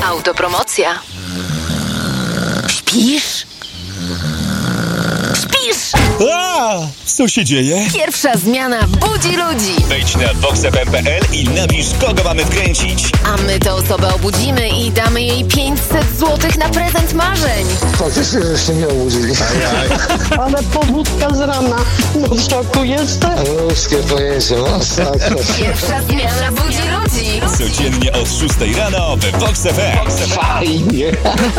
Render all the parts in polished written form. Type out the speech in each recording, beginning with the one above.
Autopromocja. Śpisz? Co się dzieje? Pierwsza zmiana budzi ludzi. Wejdź na voxfm.pl i napisz, kogo mamy wkręcić. A my tę osobę obudzimy i damy jej 500 zł na prezent marzeń. Faktycznie, że się nie obudzili. Ale pobudka z rana. No w szoku jestem. Ludzkie pojęcie, masakra. Pierwsza zmiana budzi ludzi. Codziennie od 6 rano we Vox FM. Fajnie.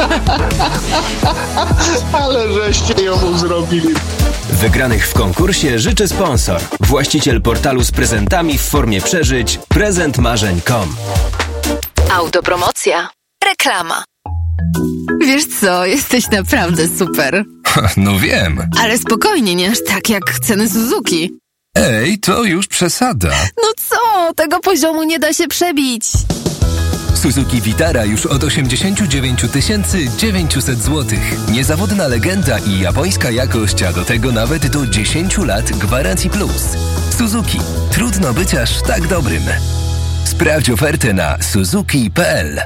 Ale żeście ją zrobili. Wygranych w konkursie życzy sponsor. Właściciel portalu z prezentami w formie przeżyć prezentmarzeń.com. Autopromocja. Reklama. Wiesz co, jesteś naprawdę super. No wiem. Ale spokojnie, nie aż tak jak ceny Suzuki. Ej, to już przesada. No co, tego poziomu nie da się przebić. Suzuki Vitara już od 89 900 zł. Niezawodna legenda i japońska jakość, a do tego nawet do 10 lat gwarancji plus. Suzuki. Trudno być aż tak dobrym. Sprawdź ofertę na suzuki.pl.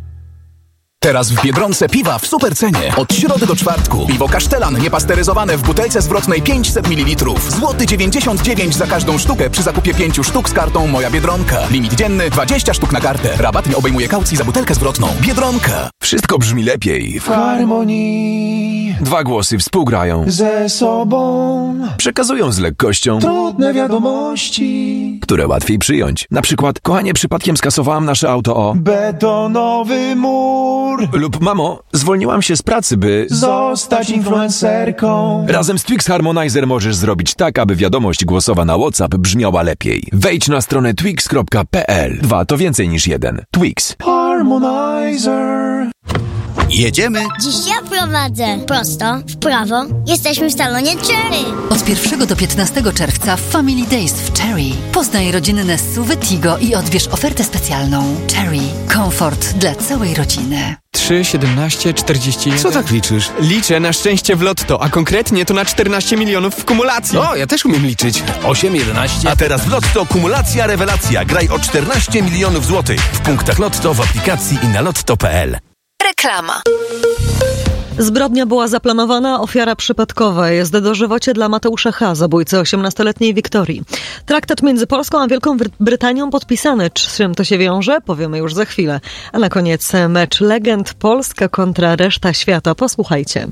Teraz w Biedronce piwa w supercenie. Od środy do czwartku. Piwo Kasztelan niepasteryzowane w butelce zwrotnej 500 ml. Złoty 99 za każdą sztukę przy zakupie 5 sztuk z kartą Moja Biedronka. Limit dzienny 20 sztuk na kartę. Rabat nie obejmuje kaucji za butelkę zwrotną. Biedronka. Wszystko brzmi lepiej w harmonii. Dwa głosy współgrają ze sobą. Przekazują z lekkością Trudne wiadomości, które łatwiej przyjąć. Na przykład, kochanie, przypadkiem skasowałam nasze auto o betonowy mur. Lub mamo, zwolniłam się z pracy, by zostać influencerką. Razem z Twix Harmonizer możesz zrobić tak, aby wiadomość głosowa na WhatsApp brzmiała lepiej. Wejdź na stronę twix.pl. 2 to więcej niż 1. Twix Harmonizer. Jedziemy? Dziś ja prowadzę. Prosto, w prawo. Jesteśmy w salonie Cherry. Od 1 do 15 czerwca w Family Days w Cherry. Poznaj rodzinne SUV Tigo i odbierz ofertę specjalną. Cherry. Komfort dla całej rodziny. 3, 17, 41... Co tak liczysz? Liczę na szczęście w lotto, a konkretnie to na 14 milionów w kumulacji. O, ja też umiem liczyć. 8, 11... A teraz w Lotto kumulacja rewelacja. Graj o 14 milionów złotych. W punktach Lotto, w aplikacji i na lotto.pl. Reklama. Zbrodnia była zaplanowana, ofiara przypadkowa. Jest dożywocie dla Mateusza H., zabójcy 18-letniej Wiktorii. Traktat między Polską a Wielką Brytanią podpisany. Z czym to się wiąże? Powiemy już za chwilę. A na koniec mecz legend Polska kontra reszta świata. Posłuchajcie.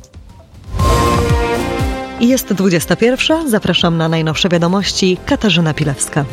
I jest 21. Zapraszam na najnowsze wiadomości. Katarzyna Pilewska.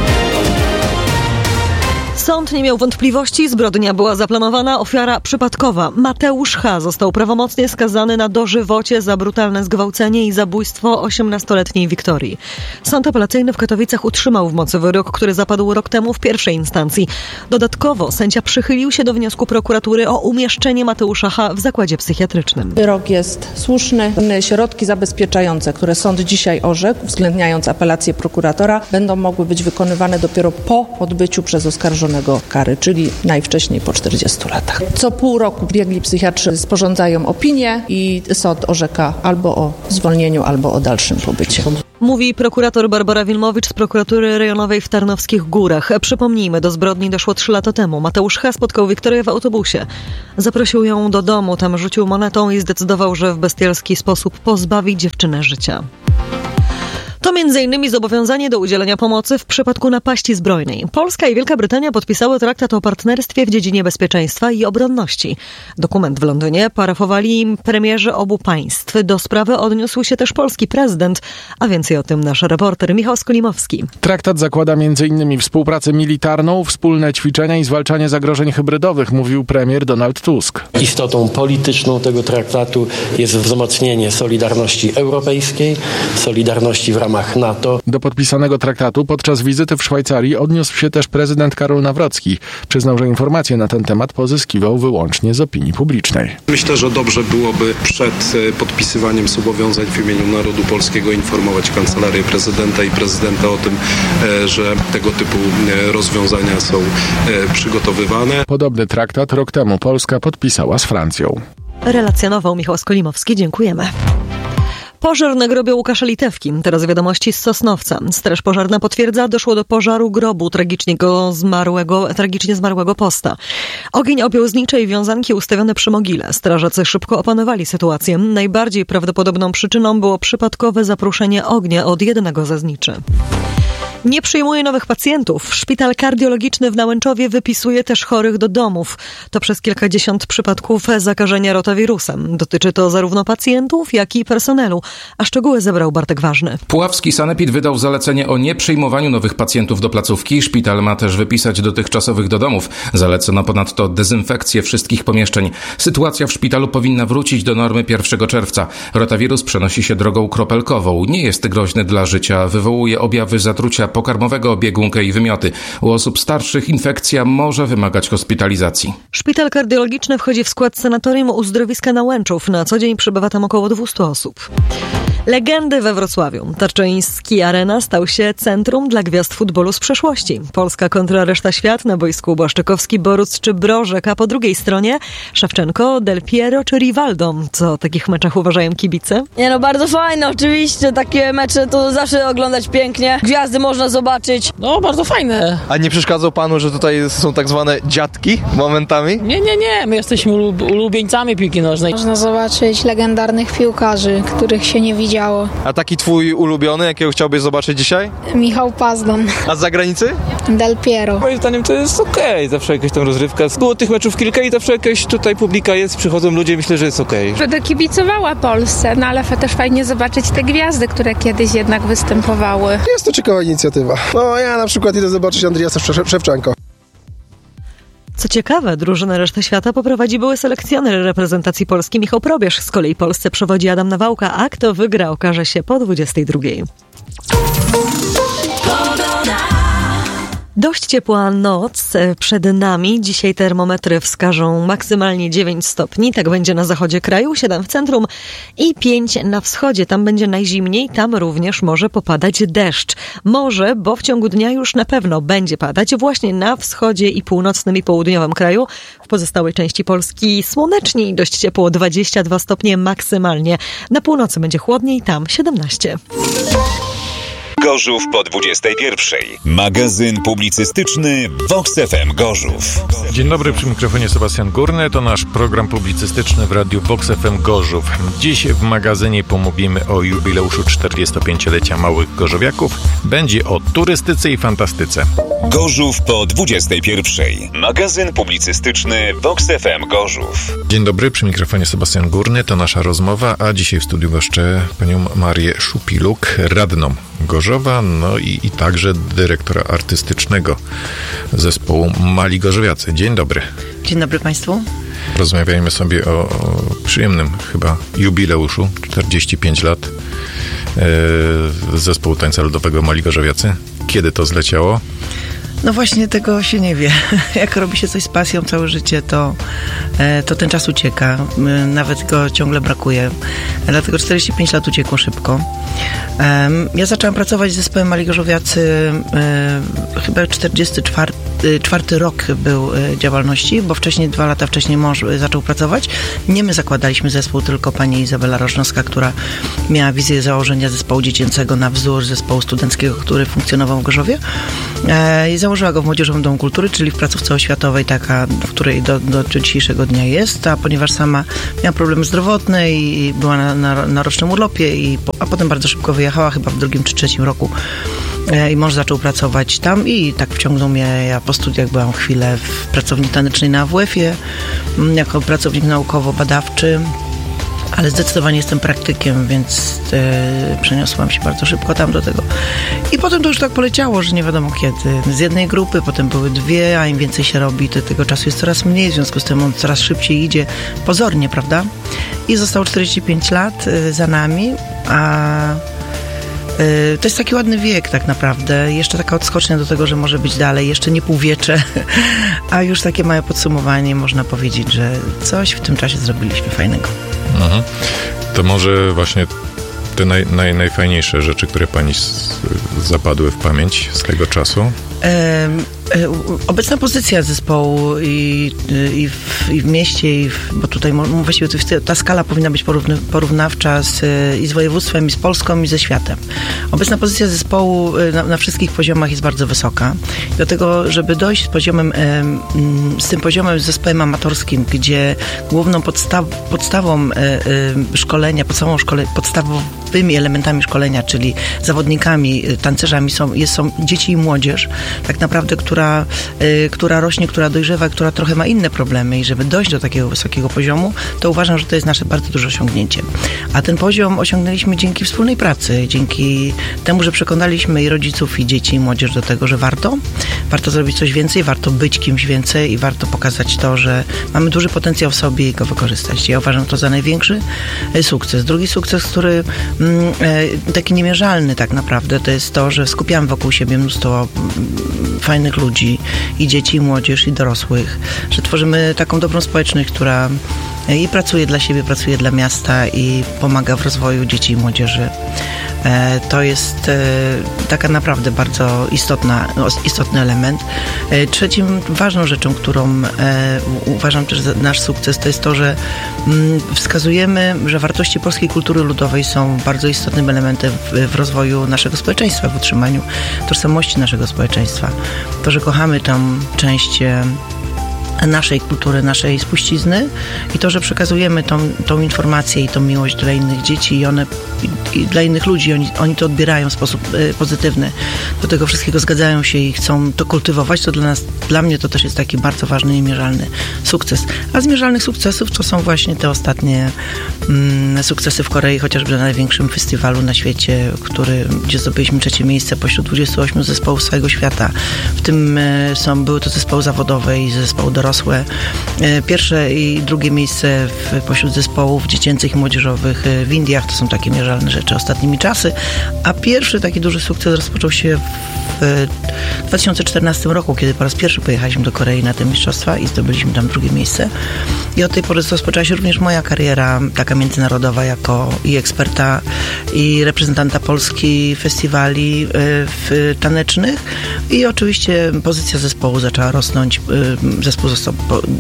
Sąd nie miał wątpliwości, zbrodnia była zaplanowana, ofiara przypadkowa. Mateusz H. został prawomocnie skazany na dożywocie za brutalne zgwałcenie i zabójstwo 18-letniej Wiktorii. Sąd apelacyjny w Katowicach utrzymał w mocy wyrok, który zapadł rok temu w pierwszej instancji. Dodatkowo sędzia przychylił się do wniosku prokuratury o umieszczenie Mateusza H. w zakładzie psychiatrycznym. Wyrok jest słuszny. Środki zabezpieczające, które sąd dzisiaj orzekł, uwzględniając apelację prokuratora, będą mogły być wykonywane dopiero po odbyciu przez oskarżonego kary, czyli najwcześniej po 40 latach. Co pół roku biegli psychiatrzy sporządzają opinię i sąd orzeka albo o zwolnieniu, albo o dalszym pobycie. Mówi prokurator Barbara Wilmowicz z prokuratury rejonowej w Tarnowskich Górach. Przypomnijmy, do zbrodni doszło 3 lata temu. Mateusz H. spotkał Wiktorię w autobusie. Zaprosił ją do domu, tam rzucił monetą i zdecydował, że w bestialski sposób pozbawi dziewczynę życia. To m.in. zobowiązanie do udzielenia pomocy w przypadku napaści zbrojnej. Polska i Wielka Brytania podpisały traktat o partnerstwie w dziedzinie bezpieczeństwa i obronności. Dokument w Londynie parafowali premierzy obu państw. Do sprawy odniósł się też polski prezydent, a więcej o tym nasz reporter Michał Skolimowski. Traktat zakłada m.in. współpracę militarną, wspólne ćwiczenia i zwalczanie zagrożeń hybrydowych, mówił premier Donald Tusk. Istotą polityczną tego traktatu jest wzmocnienie solidarności europejskiej, solidarności w ramach NATO. Do podpisanego traktatu podczas wizyty w Szwajcarii odniósł się też prezydent Karol Nawrocki. Przyznał, że informacje na ten temat pozyskiwał wyłącznie z opinii publicznej. Myślę, że dobrze byłoby przed podpisywaniem zobowiązań w imieniu narodu polskiego informować Kancelarię Prezydenta i Prezydenta o tym, że tego typu rozwiązania są przygotowywane. Podobny traktat rok temu Polska podpisała z Francją. Relacjonował Michał Skolimowski. Dziękujemy. Pożar na grobie Łukasza Litewki. Teraz wiadomości z Sosnowca. Straż pożarna potwierdza, doszło do pożaru grobu tragicznie zmarłego posta. Ogień objął znicze i wiązanki ustawione przy mogile. Strażacy szybko opanowali sytuację. Najbardziej prawdopodobną przyczyną było przypadkowe zapruszenie ognia od jednego ze zniczy. Nie przyjmuje nowych pacjentów. Szpital kardiologiczny w Nałęczowie wypisuje też chorych do domów. To przez kilkadziesiąt przypadków zakażenia rotawirusem. Dotyczy to zarówno pacjentów, jak i personelu. A szczegóły zebrał Bartek Ważny. Puławski sanepid wydał zalecenie o nieprzyjmowaniu nowych pacjentów do placówki. Szpital ma też wypisać dotychczasowych do domów. Zalecono ponadto dezynfekcję wszystkich pomieszczeń. Sytuacja w szpitalu powinna wrócić do normy 1 czerwca. Rotawirus przenosi się drogą kropelkową. Nie jest groźny dla życia. Wywołuje objawy zatrucia pokarmowego, biegunkę i wymioty. U osób starszych infekcja może wymagać hospitalizacji. Szpital kardiologiczny wchodzi w skład sanatorium uzdrowiska Nałęczów. Na co dzień przebywa tam około 200 osób. Legendy we Wrocławiu. Tarczyński Arena stał się centrum dla gwiazd futbolu z przeszłości. Polska kontra reszta świat na boisku Błaszczykowski, Boruc czy Brożek, a po drugiej stronie Szewczenko, Del Piero czy Rivaldo. Co o takich meczach uważają kibice? Bardzo fajne, oczywiście. Takie mecze to zawsze oglądać pięknie. Gwiazdy można zobaczyć. Bardzo fajne. A nie przeszkadzał panu, że tutaj są tak zwane dziadki momentami? Nie. My jesteśmy ulubieńcami piłki nożnej. Można zobaczyć legendarnych piłkarzy, których się nie widziało. A taki twój ulubiony, jakiego chciałbyś zobaczyć dzisiaj? Michał Pazdan. A z zagranicy? Del Piero. Moim zdaniem to jest okej. Zawsze jakaś tam rozrywka. Było tych meczów kilka i zawsze jakaś tutaj publika jest, przychodzą ludzie, myślę, że jest okej. Będę kibicowała Polsce, ale też fajnie zobaczyć te gwiazdy, które kiedyś jednak występowały. Jest to ciekawa inicjatywa. Ja na przykład idę zobaczyć Andriasa Szewczenko. Co ciekawe, drużynę reszty świata poprowadzi były selekcjoner reprezentacji Polski Michał Probierz. Z kolei Polsce przewodzi Adam Nawałka, a kto wygra, okaże się po 22:00. Dość ciepła noc przed nami. Dzisiaj termometry wskażą maksymalnie 9 stopni. Tak będzie na zachodzie kraju, 7 w centrum i 5 na wschodzie. Tam będzie najzimniej, tam również może popadać deszcz. Może, bo w ciągu dnia już na pewno będzie padać właśnie na wschodzie i północnym i południowym kraju. W pozostałej części Polski słonecznie, dość ciepło, 22 stopnie maksymalnie. Na północy będzie chłodniej, tam 17. Gorzów po 21. Magazyn publicystyczny Vox FM Gorzów. Dzień dobry, przy mikrofonie Sebastian Górny. To nasz program publicystyczny w radiu Vox FM Gorzów. Dziś w magazynie pomówimy o jubileuszu 45-lecia Małych Gorzowiaków. Będzie o turystyce i fantastyce. Gorzów po 21. Magazyn publicystyczny Vox FM Gorzów. Dzień dobry, przy mikrofonie Sebastian Górny. To nasza rozmowa, a dzisiaj w studiu goszczę panią Marię Szupiluk, radną Gorzowa, no i także dyrektora artystycznego zespołu Mali Gorzowiacy. Dzień dobry. Dzień dobry Państwu. Rozmawiajmy sobie o przyjemnym chyba jubileuszu, 45 lat zespołu tańca ludowego Mali Gorzowiacy. Kiedy to zleciało? No właśnie tego się nie wie. Jak robi się coś z pasją całe życie, to ten czas ucieka. Nawet go ciągle brakuje. Dlatego 45 lat uciekło szybko. Ja zaczęłam pracować z zespołem Mali Gorzowiacy chyba 44 rok był działalności, bo wcześniej, 2 lata wcześniej mąż zaczął pracować. Nie my zakładaliśmy zespół, tylko pani Izabela Rożnowska, która miała wizję założenia zespołu dziecięcego na wzór zespołu studenckiego, który funkcjonował w Gorzowie. I założyła go w Młodzieżowym Domu Kultury, czyli w placówce oświatowej, taka, w której do dzisiejszego dnia jest, a ponieważ sama miała problemy zdrowotne i była na rocznym urlopie, a potem bardzo szybko wyjechała, chyba w 2. czy 3. roku. I mąż zaczął pracować tam i tak wciągnął mnie. Ja po studiach byłam chwilę w pracowni tanecznej na AWF-ie, jako pracownik naukowo-badawczy, ale zdecydowanie jestem praktykiem, więc przeniosłam się bardzo szybko tam do tego. I potem to już tak poleciało, że nie wiadomo kiedy. Z jednej grupy, potem były 2, a im więcej się robi, to tego czasu jest coraz mniej, w związku z tym on coraz szybciej idzie, pozornie, prawda? I zostało 45 lat za nami, a to jest taki ładny wiek tak naprawdę. Jeszcze taka odskocznia do tego, że może być dalej. Jeszcze nie półwiecze, a już takie małe podsumowanie. Można powiedzieć, że coś w tym czasie zrobiliśmy fajnego. Aha. To może właśnie te najfajniejsze rzeczy, które pani zapadły w pamięć z tego czasu? Obecna pozycja zespołu i w mieście, bo tutaj właściwie ta skala powinna być porównawcza i z województwem, i z Polską, i ze światem. Obecna pozycja zespołu na wszystkich poziomach jest bardzo wysoka. Dlatego, żeby dojść z tym poziomem, z zespołem amatorskim, gdzie główną podstawą szkolenia, podstawowymi elementami szkolenia, czyli zawodnikami, tancerzami są dzieci i młodzież, tak naprawdę, która rośnie, która dojrzewa, która trochę ma inne problemy i żeby dojść do takiego wysokiego poziomu, to uważam, że to jest nasze bardzo duże osiągnięcie. A ten poziom osiągnęliśmy dzięki wspólnej pracy, dzięki temu, że przekonaliśmy i rodziców, i dzieci, i młodzież do tego, że warto zrobić coś więcej, warto być kimś więcej i warto pokazać to, że mamy duży potencjał w sobie i go wykorzystać. Ja uważam to za największy sukces. Drugi sukces, który taki niemierzalny tak naprawdę, to jest to, że skupiamy wokół siebie mnóstwo fajnych ludzi, i dzieci, i młodzież, i dorosłych, że tworzymy taką dobrą społeczność, która i pracuje dla siebie, pracuje dla miasta i pomaga w rozwoju dzieci i młodzieży. To jest taka naprawdę bardzo istotny element. Trzecim ważną rzeczą, którą uważam też za nasz sukces, to jest to, że wskazujemy, że wartości polskiej kultury ludowej są bardzo istotnym elementem w rozwoju naszego społeczeństwa, w utrzymaniu tożsamości naszego społeczeństwa. To, że kochamy tą część naszej kultury, naszej spuścizny i to, że przekazujemy tą informację i tą miłość dla innych dzieci i dla innych ludzi, oni to odbierają w sposób pozytywny. Do tego wszystkiego zgadzają się i chcą to kultywować, to dla mnie to też jest taki bardzo ważny, niemierzalny sukces. A z mierzalnych sukcesów to są właśnie te ostatnie sukcesy w Korei, chociażby na największym festiwalu na świecie, gdzie zdobyliśmy 3. miejsce pośród 28 zespołów z całego świata. W tym były to zespoły zawodowe i zespoły dorosłe. Pierwsze i drugie miejsce pośród zespołów dziecięcych i młodzieżowych w Indiach. To są takie mierzalne rzeczy ostatnimi czasy. A pierwszy taki duży sukces rozpoczął się w 2014 roku, kiedy po raz pierwszy pojechaliśmy do Korei na te mistrzostwa i zdobyliśmy tam 2. miejsce. I od tej pory rozpoczęła się również moja kariera taka międzynarodowa jako i eksperta, i reprezentanta Polski festiwali tanecznych. I oczywiście pozycja zespołu zaczęła rosnąć. Zespół został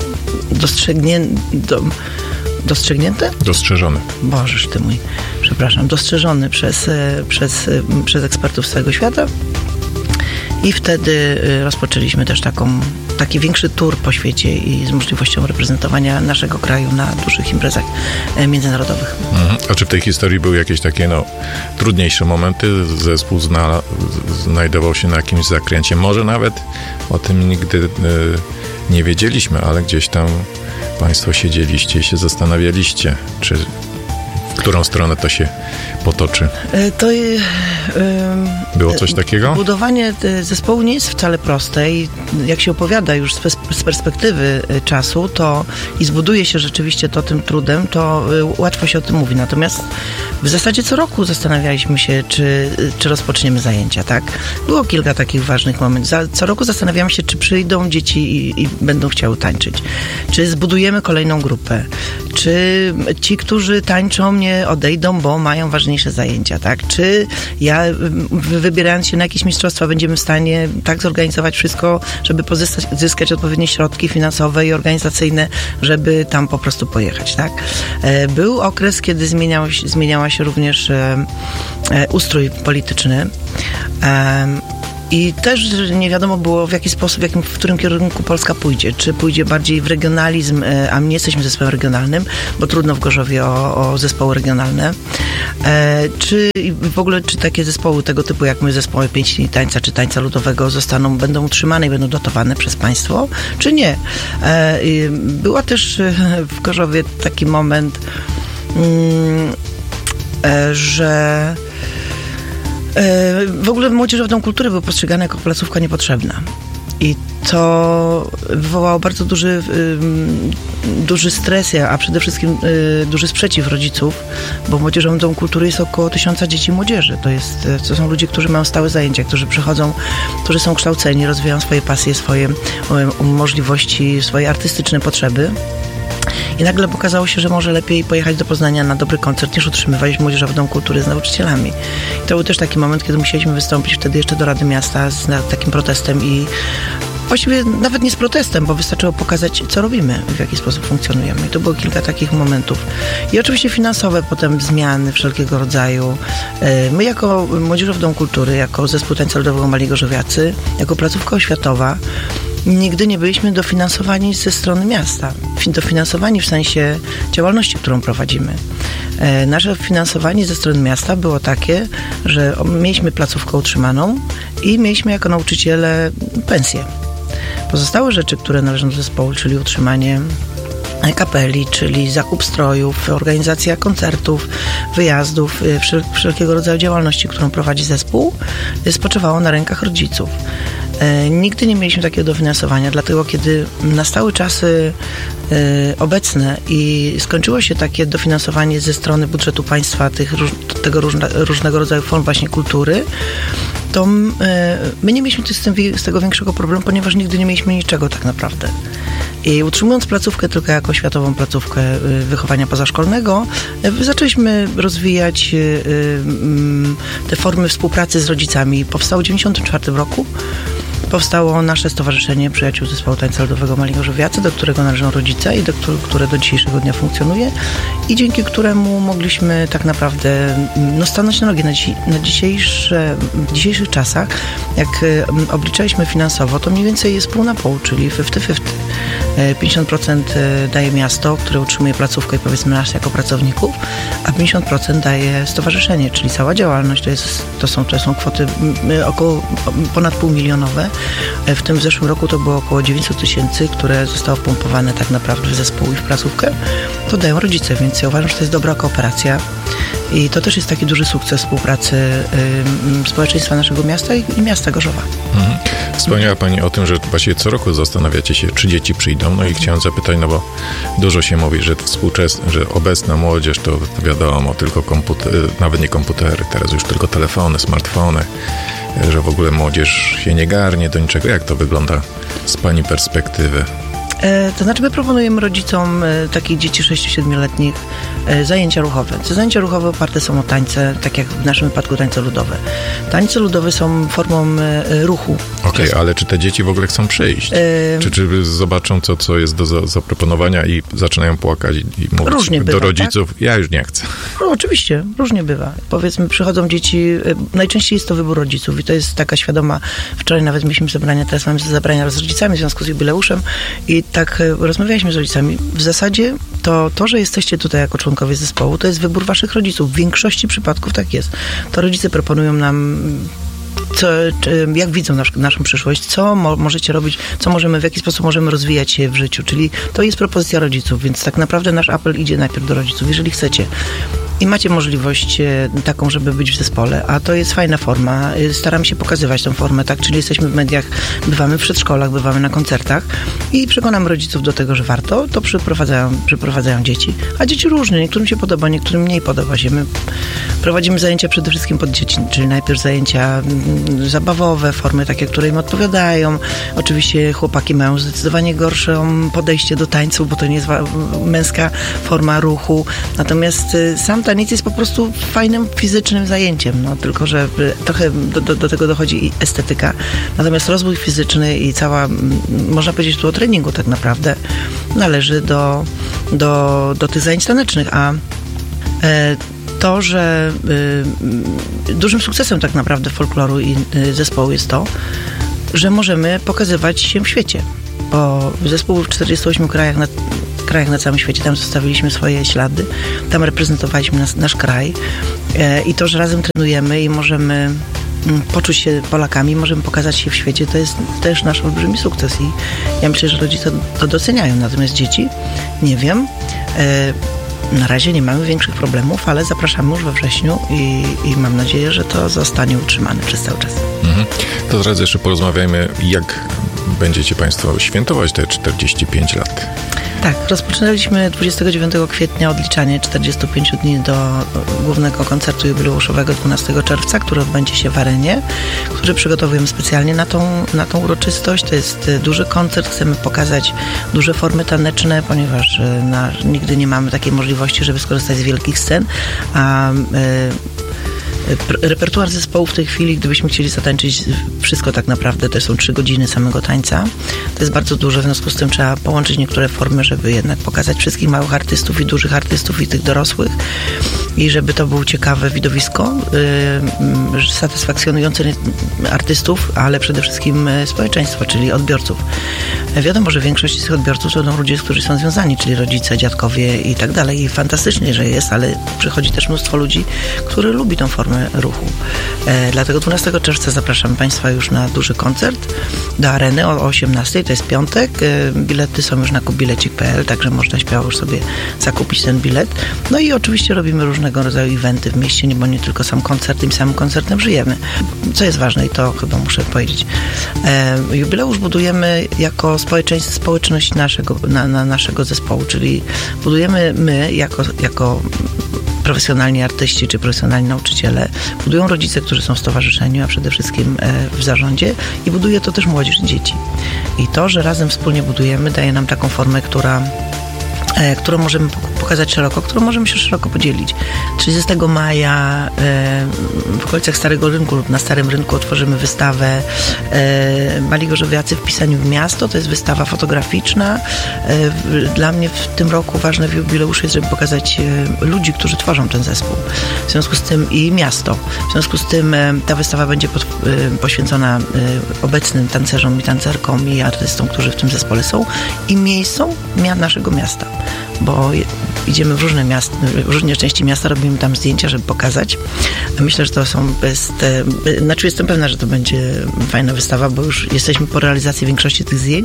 dostrzeżony? Bożeż ty mój, przepraszam. Dostrzeżony przez ekspertów z całego świata. I wtedy rozpoczęliśmy też taki większy tour po świecie i z możliwością reprezentowania naszego kraju na dużych imprezach międzynarodowych. A czy w tej historii były jakieś takie trudniejsze momenty? Zespół znajdował się na jakimś zakręcie. Może nawet o tym nigdy nie wiedzieliśmy, ale gdzieś tam Państwo siedzieliście i się zastanawialiście, czy w którą stronę to się potoczy. Było coś takiego? Budowanie zespołu nie jest wcale proste i jak się opowiada już z perspektywy czasu, to i zbuduje się rzeczywiście to tym trudem, to łatwo się o tym mówi. Natomiast w zasadzie co roku zastanawialiśmy się, czy rozpoczniemy zajęcia, tak? Było kilka takich ważnych momentów. Co roku zastanawiamy się, czy przyjdą dzieci i będą chciały tańczyć. Czy zbudujemy kolejną grupę. Czy ci, którzy tańczą, nie odejdą, bo mają ważniejsze zajęcia, tak? Czy wybierając się na jakieś mistrzostwa, będziemy w stanie tak zorganizować wszystko, żeby zyskać odpowiednie środki finansowe i organizacyjne, żeby tam po prostu pojechać, tak? Był okres, kiedy zmieniała się również ustrój polityczny. I też nie wiadomo było, w jaki sposób, w którym kierunku Polska pójdzie. Czy pójdzie bardziej w regionalizm, a my nie jesteśmy zespołem regionalnym, bo trudno w Gorzowie o zespoły regionalne. Czy w ogóle, czy takie zespoły tego typu, jak my, zespoły 5 linii tańca, czy tańca ludowego będą utrzymane i będą dotowane przez państwo, czy nie? Była też w Gorzowie taki moment, że w ogóle młodzieżowy dom kultury był postrzegany jako placówka niepotrzebna. I to wywołało bardzo duży stres, a przede wszystkim duży sprzeciw rodziców, bo w Młodzieżowym Domu Kultury jest około 1000 dzieci i młodzieży. To są ludzie, którzy mają stałe zajęcia, którzy przychodzą, którzy są kształceni, rozwijają swoje pasje, swoje możliwości, swoje artystyczne potrzeby. I nagle pokazało się, że może lepiej pojechać do Poznania na dobry koncert, niż utrzymywać Młodzieżowy Dom Kultury z nauczycielami. I to był też taki moment, kiedy musieliśmy wystąpić wtedy jeszcze do Rady Miasta z takim protestem i właściwie nawet nie z protestem, bo wystarczyło pokazać, co robimy, w jaki sposób funkcjonujemy. I to było kilka takich momentów. I oczywiście finansowe potem zmiany wszelkiego rodzaju. My jako Młodzieżowy Dom Kultury, jako Zespół Tańca Ludowego Mali Gorzowiacy, jako placówka oświatowa, nigdy nie byliśmy dofinansowani ze strony miasta. Dofinansowani w sensie działalności, którą prowadzimy. Nasze finansowanie ze strony miasta było takie, że mieliśmy placówkę utrzymaną i mieliśmy jako nauczyciele pensję. Pozostałe rzeczy, które należą do zespołu, czyli utrzymanie kapeli, czyli zakup strojów, organizacja koncertów, wyjazdów, wszelkiego rodzaju działalności, którą prowadzi zespół, spoczywało na rękach rodziców. Nigdy nie mieliśmy takiego dofinansowania, dlatego kiedy nastały czasy obecne i skończyło się takie dofinansowanie ze strony budżetu państwa tego różnego rodzaju form właśnie kultury, to my nie mieliśmy z tego większego problemu, ponieważ nigdy nie mieliśmy niczego tak naprawdę. I utrzymując placówkę tylko jako światową placówkę wychowania pozaszkolnego, zaczęliśmy rozwijać te formy współpracy z rodzicami. Powstało w 1994 roku. Powstało nasze Stowarzyszenie Przyjaciół Zespołu Tańca Ludowego Mali Gorzowiacy, do którego należą rodzice i które do dzisiejszego dnia funkcjonuje i dzięki któremu mogliśmy tak naprawdę stanąć na nogi w dzisiejszych czasach. Jak obliczaliśmy finansowo, to mniej więcej jest pół na pół, czyli 50-50. 50% daje miasto, które utrzymuje placówkę i powiedzmy nas jako pracowników, a 50% daje stowarzyszenie, czyli cała działalność to są kwoty około ponad półmilionowe. W tym zeszłym roku to było około 900 000, które zostało wpompowane tak naprawdę w zespół i w placówkę. To dają rodzice, więc ja uważam, że to jest dobra kooperacja i to też jest taki duży sukces współpracy społeczeństwa naszego miasta i miasta Gorzowa. Wspomniała Pani o tym, że właściwie co roku zastanawiacie się, czy dzieci przyjdą. No i chciałem zapytać, no bo dużo się mówi, że że obecna młodzież to wiadomo, tylko nawet nie komputery, teraz już tylko telefony, smartfony, że w ogóle młodzież się nie garnie do niczego. Jak to wygląda z Pani perspektywy? To znaczy my proponujemy rodzicom takich dzieci 6-7-letnich zajęcia ruchowe. Te zajęcia ruchowe oparte są o tańce, tak jak w naszym wypadku tańce ludowe. Tańce ludowe są formą ruchu. Okej, ale czy te dzieci w ogóle chcą przyjść? Czy zobaczą, co jest do zaproponowania i zaczynają płakać i mówić różnie do bywa, rodziców, tak? Ja już nie chcę. No, oczywiście, różnie bywa. Powiedzmy, przychodzą dzieci, najczęściej jest to wybór rodziców i to jest taka świadoma, wczoraj nawet mieliśmy zebrania, teraz mamy zebrania z rodzicami w związku z jubileuszem i tak rozmawialiśmy z rodzicami. W zasadzie to, że jesteście tutaj jako członkowie zespołu, to jest wybór waszych rodziców. W większości przypadków tak jest. To rodzice proponują nam jak widzą naszą przyszłość, co możecie robić, w jaki sposób możemy rozwijać się w życiu. Czyli to jest propozycja rodziców, więc tak naprawdę nasz apel idzie najpierw do rodziców. Jeżeli chcecie i macie możliwość taką, żeby być w zespole, a to jest fajna forma, staramy się pokazywać tę formę, tak, czyli jesteśmy w mediach, bywamy w przedszkolach, bywamy na koncertach i przekonamy rodziców do tego, że warto, to przyprowadzają dzieci, a dzieci różnie, niektórym się podoba, niektórym mniej podoba się. My prowadzimy zajęcia przede wszystkim pod dzieci, czyli najpierw zajęcia zabawowe, formy takie, które im odpowiadają. Oczywiście chłopaki mają zdecydowanie gorsze podejście do tańców, bo to nie jest męska forma ruchu, natomiast sam taniec jest po prostu fajnym fizycznym zajęciem, no tylko że trochę do tego dochodzi i estetyka. Natomiast rozwój fizyczny i cała, można powiedzieć tu o treningu tak naprawdę, należy do tych zajęć tanecznych, a to, że dużym sukcesem tak naprawdę folkloru i zespołu jest to, że możemy pokazywać się w świecie, bo zespół w 48 krajach na całym świecie, tam zostawiliśmy swoje ślady, tam reprezentowaliśmy nasz kraj i to, że razem trenujemy i możemy poczuć się Polakami, możemy pokazać się w świecie, to jest też nasz olbrzymi sukces i ja myślę, że rodzice to doceniają, natomiast dzieci, nie wiem, na razie nie mamy większych problemów, ale zapraszamy już we wrześniu i mam nadzieję, że to zostanie utrzymane przez cały czas. To teraz jeszcze porozmawiajmy, jak będziecie Państwo świętować te 45 lat. Tak, rozpoczynaliśmy 29 kwietnia odliczanie 45 dni do głównego koncertu jubileuszowego 12 czerwca, który odbędzie się w Arenie, który przygotowujemy specjalnie na tą uroczystość. To jest duży koncert, chcemy pokazać duże formy taneczne, ponieważ nigdy nie mamy takiej możliwości, żeby skorzystać z wielkich scen, a Repertuar zespołu w tej chwili, gdybyśmy chcieli zatańczyć wszystko tak naprawdę, to są 3 godziny samego tańca. To jest bardzo dużo, w związku z tym trzeba połączyć niektóre formy, żeby jednak pokazać wszystkich małych artystów i dużych artystów i tych dorosłych i żeby to było ciekawe widowisko, satysfakcjonujące artystów, ale przede wszystkim społeczeństwo, czyli odbiorców. Wiadomo, że większość z tych odbiorców to są ludzie, którzy są związani, czyli rodzice, dziadkowie i tak dalej. I fantastycznie, że jest, ale przychodzi też mnóstwo ludzi, który lubi tą formę ruchu. Dlatego 12 czerwca zapraszam Państwa już na duży koncert do Areny o 18:00, to jest piątek. Bilety są już na kupbilecik.pl, także można śmiało już sobie zakupić ten bilet. No i oczywiście robimy różnego rodzaju eventy w mieście, bo nie tylko sam koncert, tym samym koncertem żyjemy. Co jest ważne i to chyba muszę powiedzieć. Jubileusz budujemy jako społeczność naszego zespołu, czyli budujemy my jako profesjonalni artyści czy profesjonalni nauczyciele, budują rodzice, którzy są w stowarzyszeniu, a przede wszystkim w zarządzie i buduje to też młodzież i dzieci. I to, że razem wspólnie budujemy, daje nam taką formę, którą możemy pokazać szeroko, którą możemy się szeroko podzielić. 30 maja w okolicach Starego Rynku lub na Starym Rynku otworzymy wystawę Mali Gorzowiacy w pisaniu w miasto. To jest wystawa fotograficzna. Dla mnie w tym roku ważne w jubileuszu jest, żeby pokazać ludzi, którzy tworzą ten zespół. W związku z tym i miasto. W związku z tym ta wystawa będzie poświęcona obecnym tancerzom i tancerkom i artystom, którzy w tym zespole są i miejscom naszego miasta. Bo idziemy w różne części miasta, robimy tam zdjęcia, żeby pokazać. Myślę, że to są jestem pewna, że to będzie fajna wystawa, bo już jesteśmy po realizacji większości tych zdjęć.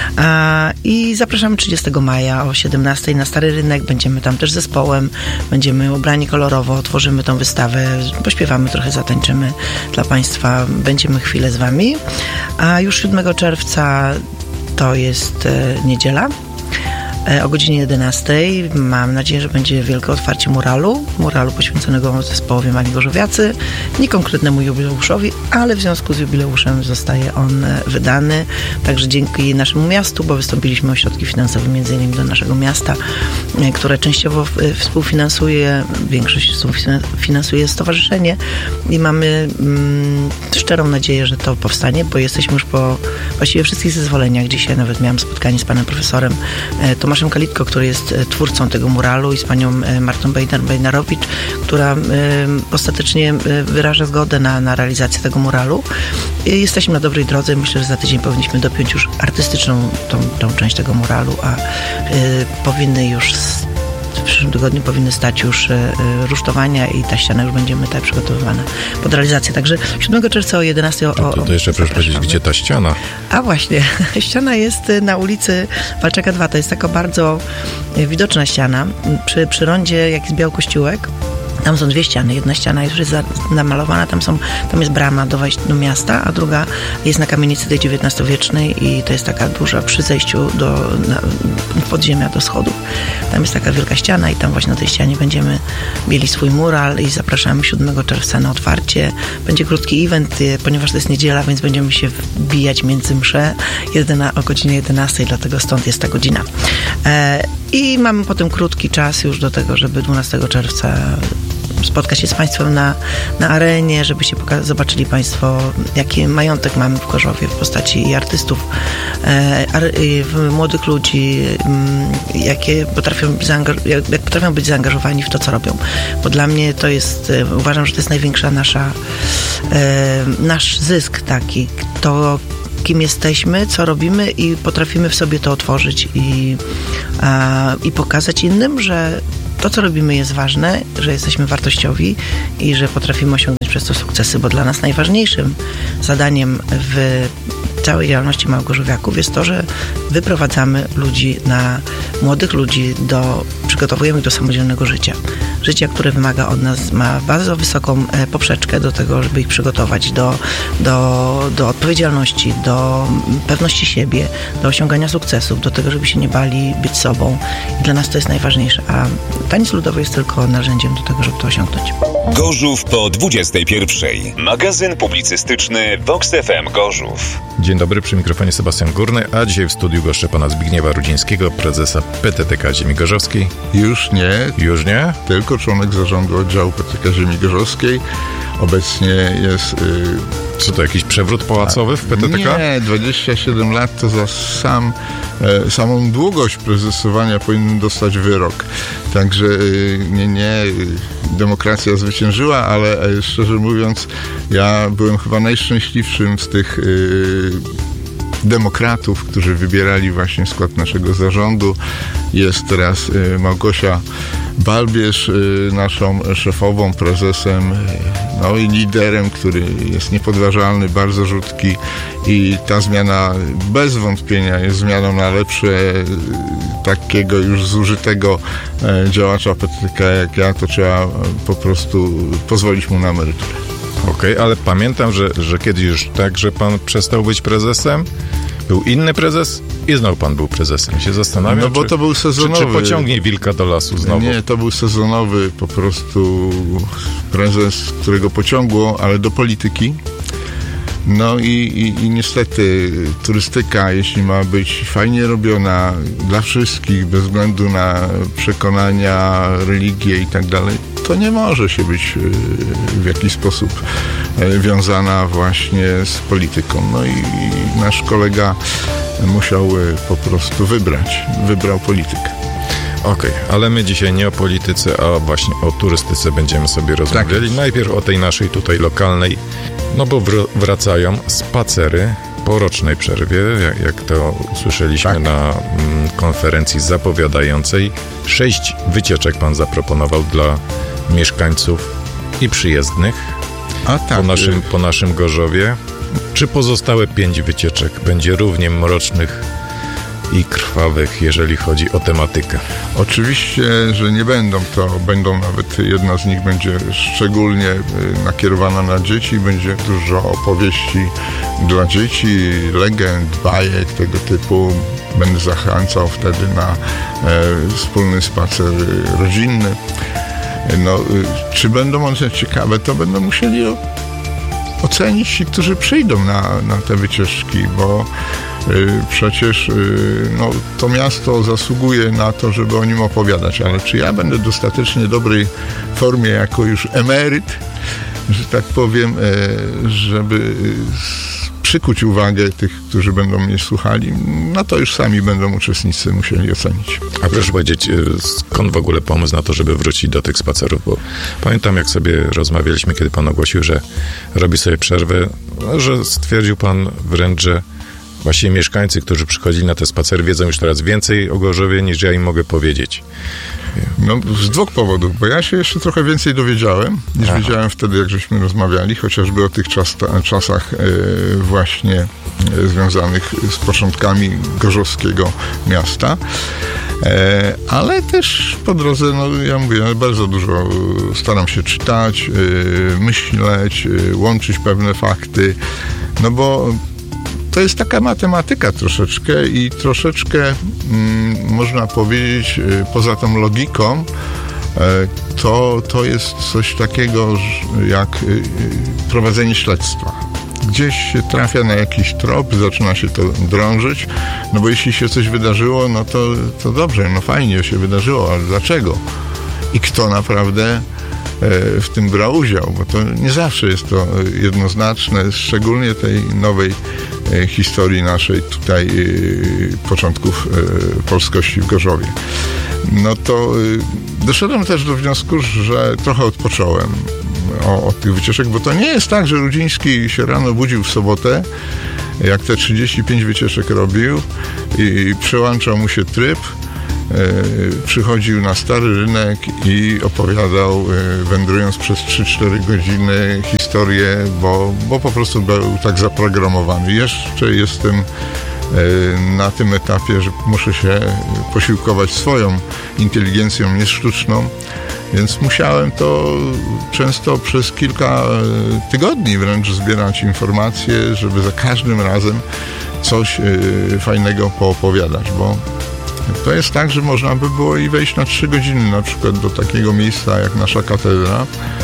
I zapraszamy 30 maja o 17:00 na Stary Rynek. Będziemy tam też zespołem, będziemy ubrani kolorowo, otworzymy tą wystawę, pośpiewamy trochę, zatańczymy dla Państwa, będziemy chwilę z Wami. A już 7 czerwca to jest niedziela. O godzinie 11:00 mam nadzieję, że będzie wielkie otwarcie muralu poświęconego zespołowi Mali Gorzowiacy, nie konkretnemu jubileuszowi, ale w związku z jubileuszem zostaje on wydany, także dzięki naszemu miastu, bo wystąpiliśmy o środki finansowe m.in. do naszego miasta, które częściowo współfinansuje, większość finansuje stowarzyszenie i mamy szczerą nadzieję, że to powstanie, bo jesteśmy już po właściwie wszystkich zezwoleniach. Dzisiaj nawet miałam spotkanie z panem profesorem Tomaszem Kalitko, który jest twórcą tego muralu, i z panią Martą Bejnarowicz, która ostatecznie wyraża zgodę na realizację tego muralu. Jesteśmy na dobrej drodze. Myślę, że za tydzień powinniśmy dopiąć już artystyczną tą część tego muralu, a powinny już w przyszłym tygodniu powinny stać już rusztowania i ta ściana już będziemy tak przygotowywana pod realizację. Także 7 czerwca o 11:00 To jeszcze proszę powiedzieć, gdzie ta ściana? A właśnie, ściana jest na ulicy Walczaka 2. To jest taka bardzo widoczna ściana. Przy rondzie, jak jest Biały Kościółek, tam są 2 ściany. Jedna ściana już jest namalowana, tam jest brama do wejścia do miasta, a druga jest na kamienicy tej XIX-wiecznej i to jest taka duża przy zejściu do podziemia, do schodów. Tam jest taka wielka ściana i tam właśnie na tej ścianie będziemy mieli swój mural i zapraszamy 7 czerwca na otwarcie. Będzie krótki event, ponieważ to jest niedziela, więc będziemy się wbijać między msze o godzinie 11, dlatego stąd jest ta godzina. I mamy potem krótki czas już do tego, żeby 12 czerwca spotkać się z Państwem na arenie, żebyście zobaczyli Państwo, jaki majątek mamy w Gorzowie w postaci artystów, młodych ludzi, jak potrafią być zaangażowani w to, co robią. Bo dla mnie to jest, uważam, że to jest największa nasz zysk taki, to kim jesteśmy, co robimy i potrafimy w sobie to otworzyć i pokazać innym, że to, co robimy, jest ważne, że jesteśmy wartościowi i że potrafimy osiągnąć przez to sukcesy, bo dla nas najważniejszym zadaniem w całej działalności Małych Gorzowiaków jest to, że wyprowadzamy młodych ludzi, przygotowujemy ich do samodzielnego życia. Życia, które wymaga od nas, ma bardzo wysoką poprzeczkę do tego, żeby ich przygotować do odpowiedzialności, do pewności siebie, do osiągania sukcesów, do tego, żeby się nie bali być sobą. I dla nas to jest najważniejsze, a taniec ludowy jest tylko narzędziem do tego, żeby to osiągnąć. Gorzów po 21. Magazyn publicystyczny Vox FM Gorzów. Dzień dobry, przy mikrofonie Sebastian Górny, a dzisiaj w studiu goszczę pana Zbigniewa Rudzińskiego, prezesa PTTK Ziemi Gorzowskiej. Już nie. Już nie? Tylko jako członek zarządu oddziału PTK Ziemi Gorzowskiej. Obecnie jest... Co to, jakiś przewrót pałacowy w PTTK? Nie, 27 lat to za samą długość prezesowania powinien dostać wyrok. Także demokracja zwyciężyła, ale szczerze mówiąc, ja byłem chyba najszczęśliwszym z tych demokratów, którzy wybierali właśnie skład naszego zarządu. Jest teraz Małgosia Balbierz, naszą szefową, prezesem, no i liderem, który jest niepodważalny, bardzo rzutki i ta zmiana bez wątpienia jest zmianą na lepsze. Takiego już zużytego działacza PTK jak ja, to trzeba po prostu pozwolić mu na emeryturę. Okej, ale pamiętam, że kiedyś już tak, że pan przestał być prezesem, był inny prezes i znowu pan był prezesem. Się zastanawiam, no bo to był sezonowy. Czy pociągnie wilka do lasu znowu? Nie, to był sezonowy po prostu prezes, którego pociągło, ale do polityki. No i niestety turystyka, jeśli ma być fajnie robiona dla wszystkich, bez względu na przekonania, religię i tak dalej, to nie może się być w jakiś sposób wiązana właśnie z polityką. No i nasz kolega musiał po prostu wybrał politykę. Okej, ale my dzisiaj nie o polityce, a właśnie o turystyce będziemy sobie rozmawiali. Tak. Najpierw o tej naszej tutaj lokalnej, no bo wracają spacery po rocznej przerwie, jak to usłyszeliśmy na konferencji zapowiadającej. 6 wycieczek pan zaproponował dla mieszkańców i przyjezdnych po naszym Gorzowie. Czy pozostałe 5 wycieczek będzie równie mrocznych i krwawych, jeżeli chodzi o tematykę? Oczywiście, że nie będą nawet jedna z nich będzie szczególnie nakierowana na dzieci, będzie dużo opowieści dla dzieci, legend, bajek tego typu. Będę zachęcał wtedy na wspólny spacer rodzinny. No, czy będą one ciekawe, to będą musieli ocenić ci, którzy przyjdą na te wycieczki, bo przecież to miasto zasługuje na to, żeby o nim opowiadać, ale czy ja będę w dostatecznie dobrej formie jako już emeryt, że tak powiem, żeby przykuć uwagę tych, którzy będą mnie słuchali, no to już sami będą uczestnicy musieli ocenić. A proszę powiedzieć, skąd w ogóle pomysł na to, żeby wrócić do tych spacerów? Bo pamiętam, jak sobie rozmawialiśmy, kiedy pan ogłosił, że robi sobie przerwę, że stwierdził pan wręcz, że właściwie mieszkańcy, którzy przychodzili na te spacery, wiedzą już teraz więcej o Gorzowie, niż ja im mogę powiedzieć. No, z 2 powodów, bo ja się jeszcze trochę więcej dowiedziałem, niż wiedziałem wtedy, jak żeśmy rozmawiali, chociażby o tych czasach właśnie związanych z początkami gorzowskiego miasta. Ale też po drodze, ja mówię, bardzo dużo staram się czytać, myśleć, łączyć pewne fakty, no bo to jest taka matematyka troszeczkę i troszeczkę można powiedzieć, poza tą logiką, to jest coś takiego jak prowadzenie śledztwa. Gdzieś się trafia na jakiś trop, zaczyna się to drążyć, no bo jeśli się coś wydarzyło, no to dobrze, no fajnie się wydarzyło, ale dlaczego? I kto naprawdę w tym brał udział, bo to nie zawsze jest to jednoznaczne, szczególnie tej nowej historii naszej tutaj początków polskości w Gorzowie. No to doszedłem też do wniosku, że trochę odpocząłem od tych wycieczek, bo to nie jest tak, że Rudziński się rano budził w sobotę, jak te 35 wycieczek robił i przełączał mu się tryb, przychodził na Stary Rynek i opowiadał, wędrując przez 3-4 godziny, historię, bo po prostu był tak zaprogramowany. Jeszcze jestem na tym etapie, że muszę się posiłkować swoją inteligencją, nie sztuczną, więc musiałem to często przez kilka tygodni wręcz zbierać informacje, żeby za każdym razem coś fajnego poopowiadać, bo to jest tak, że można by było i wejść na 3 godziny na przykład do takiego miejsca jak nasza katedra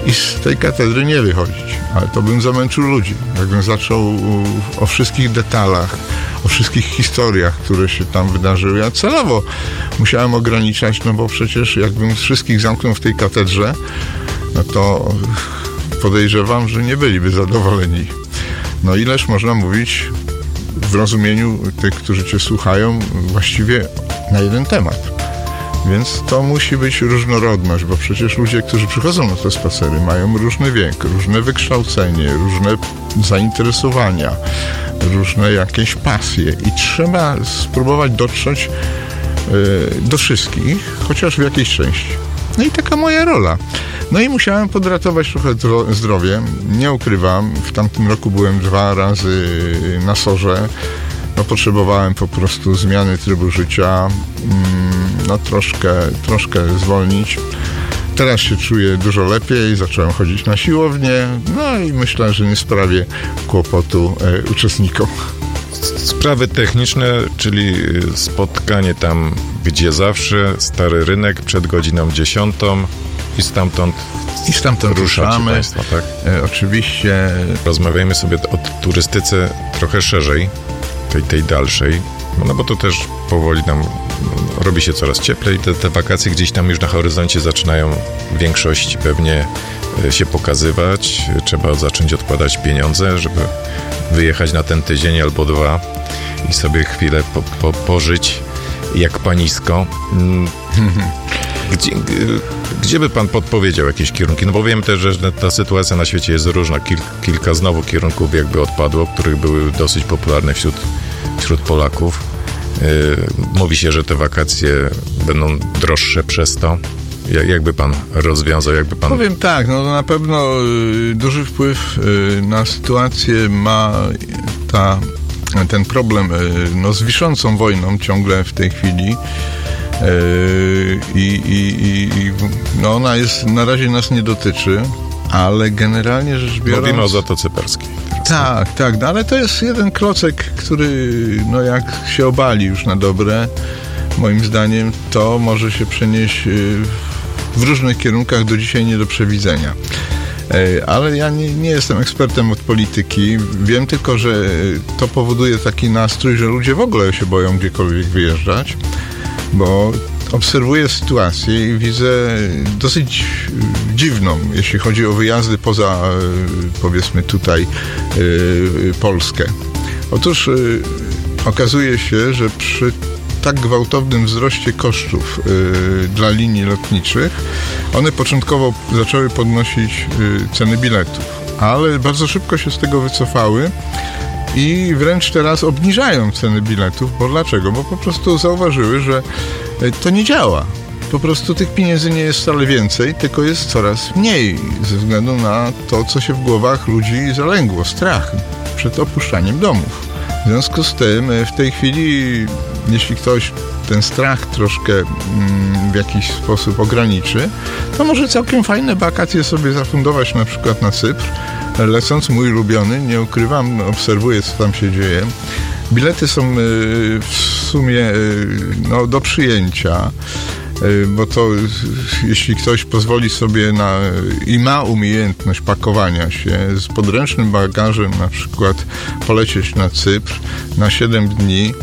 i z tej katedry nie wychodzić. Ale to bym zamęczył ludzi. Jakbym zaczął o wszystkich detalach, o wszystkich historiach, które się tam wydarzyły. Ja celowo musiałem ograniczać, no bo przecież jakbym wszystkich zamknął w tej katedrze, no to podejrzewam, że nie byliby zadowoleni. No ileż można mówić w rozumieniu tych, którzy cię słuchają, właściwie na jeden temat. Więc to musi być różnorodność, bo przecież ludzie, którzy przychodzą na te spacery, mają różny wiek, różne wykształcenie, różne zainteresowania, różne jakieś pasje i trzeba spróbować dotrzeć do wszystkich, chociaż w jakiejś części. No i taka moja rola. No i musiałem podratować trochę zdrowie. Nie ukrywam, w tamtym roku byłem 2 razy na SOR-ze. No potrzebowałem po prostu zmiany trybu życia, no troszkę zwolnić. Teraz się czuję dużo lepiej, zacząłem chodzić na siłownię, no i myślę, że nie sprawię kłopotu uczestnikom. Sprawy techniczne, czyli spotkanie tam, gdzie zawsze, Stary Rynek przed godziną 10 i stamtąd ruszamy. Państwo, tak? Oczywiście. Rozmawiajmy sobie o turystyce trochę szerzej, tej dalszej, no bo to też powoli nam robi się coraz cieplej. Te wakacje gdzieś tam już na horyzoncie zaczynają w większości pewnie się pokazywać. Trzeba zacząć odkładać pieniądze, żeby wyjechać na ten tydzień albo 2 i sobie chwilę pożyć jak panisko. Gdzie by pan podpowiedział jakieś kierunki? No bo wiem też, że ta sytuacja na świecie jest różna. Kilka znowu kierunków jakby odpadło, których były dosyć popularne wśród Polaków. Mówi się, że te wakacje będą droższe przez to. Jakby pan rozwiązał, Powiem tak, no na pewno duży wpływ na sytuację ma ten problem no, z wiszącą wojną ciągle w tej chwili. No ona jest, na razie nas nie dotyczy, ale generalnie rzecz biorąc... Mówimy o Zatoce Perskiej. Tak, no, ale to jest jeden klocek, który no jak się obali już na dobre, moim zdaniem to może się przenieść w różnych kierunkach do dzisiaj nie do przewidzenia. Ale ja nie jestem ekspertem od polityki. Wiem tylko, że to powoduje taki nastrój, że ludzie w ogóle się boją gdziekolwiek wyjeżdżać, bo obserwuję sytuację i widzę dosyć dziwną, jeśli chodzi o wyjazdy poza, powiedzmy tutaj, Polskę. Otóż okazuje się, że przy tak gwałtownym wzroście kosztów dla linii lotniczych, one początkowo zaczęły podnosić ceny biletów, ale bardzo szybko się z tego wycofały i wręcz teraz obniżają ceny biletów. Bo dlaczego? Bo po prostu zauważyły, że to nie działa. Po prostu tych pieniędzy nie jest wcale więcej, tylko jest coraz mniej ze względu na to, co się w głowach ludzi zalęgło, strach przed opuszczaniem domów. W związku z tym w tej chwili, jeśli ktoś ten strach troszkę w jakiś sposób ograniczy, to może całkiem fajne wakacje sobie zafundować na przykład na Cypr, lecąc mój ulubiony, nie ukrywam, obserwuję, co tam się dzieje. Bilety są w sumie no, do przyjęcia, bo to jeśli ktoś pozwoli sobie i ma umiejętność pakowania się z podręcznym bagażem, na przykład polecieć na Cypr na 7 dni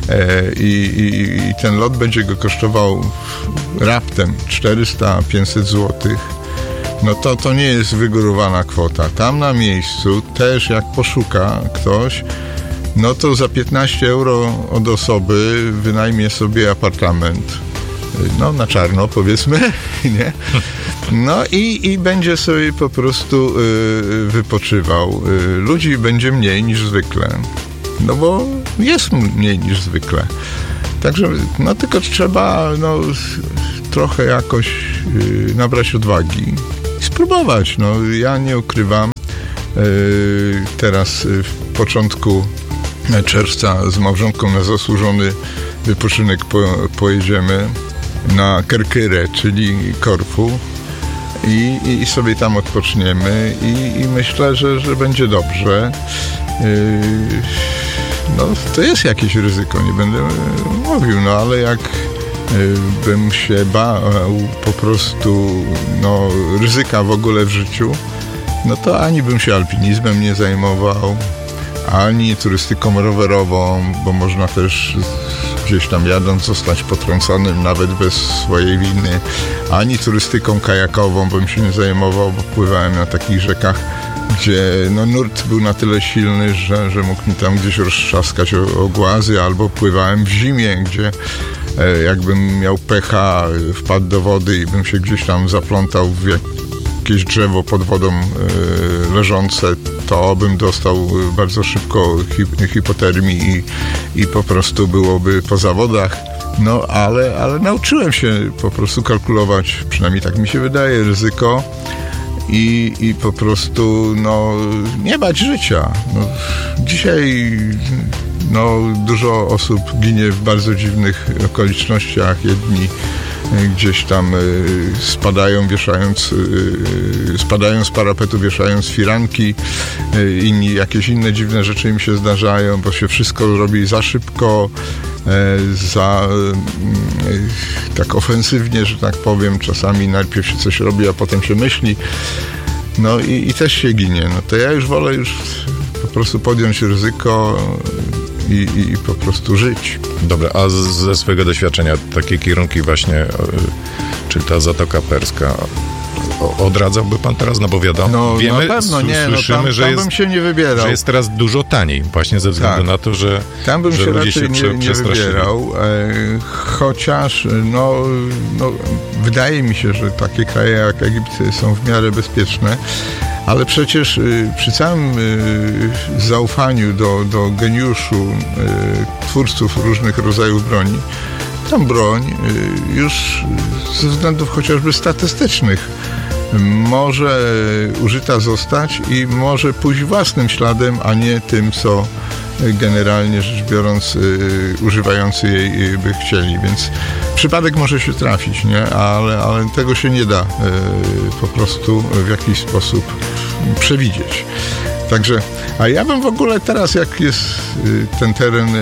i ten lot będzie go kosztował raptem 400-500 zł, no to nie jest wygórowana kwota. Tam na miejscu też jak poszuka ktoś, no to za 15 euro od osoby wynajmie sobie apartament. No na czarno powiedzmy, nie? No i będzie sobie po prostu wypoczywał. Ludzi będzie mniej niż zwykle, no bo jest mniej niż zwykle. Także no tylko trzeba no, trochę jakoś nabrać odwagi i spróbować. No ja nie ukrywam, teraz w początku czerwca z małżonką na zasłużony wypoczynek pojedziemy na Kerkyrę, czyli Korfu i sobie tam odpoczniemy i myślę, że będzie dobrze. No to jest jakieś ryzyko, nie będę mówił, no ale jak bym się bał po prostu ryzyka w ogóle w życiu, no to ani bym się alpinizmem nie zajmował, ani turystyką rowerową, bo można też gdzieś tam jadąc zostać potrąconym nawet bez swojej winy, ani turystyką kajakową bym się nie zajmował, bo pływałem na takich rzekach, gdzie nurt był na tyle silny, że mógł mi tam gdzieś roztrzaskać o głazy, albo pływałem w zimie, gdzie jakbym miał pecha, wpadł do wody i bym się gdzieś tam zaplątał w jakieś drzewo pod wodą leżące, to bym dostał bardzo szybko hipotermii i po prostu byłoby po zawodach. No ale nauczyłem się po prostu kalkulować, przynajmniej tak mi się wydaje, ryzyko i po prostu nie bać życia. Dzisiaj dużo osób ginie w bardzo dziwnych okolicznościach. Jedni gdzieś tam spadają z parapetu, wieszając firanki, inni jakieś inne dziwne rzeczy im się zdarzają, bo się wszystko robi za szybko, tak ofensywnie, że tak powiem. Czasami najpierw się coś robi, a potem się myśli. I też się ginie. To ja już wolę po prostu podjąć ryzyko i po prostu żyć. Dobra, a ze swojego doświadczenia takie kierunki właśnie, czyli ta Zatoka Perska, odradzałby pan teraz? No bo wiadomo, wiemy, na pewno nie, słyszymy, tam bym się nie wybierał. Że jest teraz dużo taniej, właśnie ze względu na to, że tam bym się ludzie raczej nie wybierał, chociaż wydaje mi się, że takie kraje jak Egipt są w miarę bezpieczne, ale przecież przy całym zaufaniu do geniuszu twórców różnych rodzajów broni, tam broń już ze względów chociażby statystycznych może użyta zostać i może pójść własnym śladem, a nie tym, co generalnie rzecz biorąc używający jej by chcieli, więc przypadek może się trafić, nie? Ale tego się nie da po prostu w jakiś sposób przewidzieć. Także, a ja bym w ogóle teraz, jak jest ten